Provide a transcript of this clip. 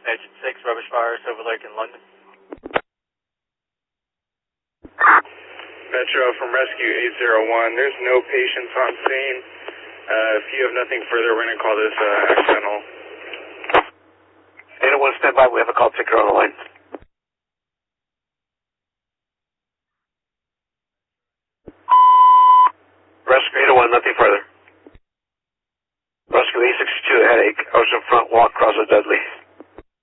Agent 6, rubbish fire, Silver Lake in London. Metro from Rescue 801, there's no patients on scene. If you have nothing further, we're going to call this accidental. 801, stand by, we have a call ticker on the line. Rescue 801, nothing further. Rescue 862, headache, ocean front walk, cross of Dudley.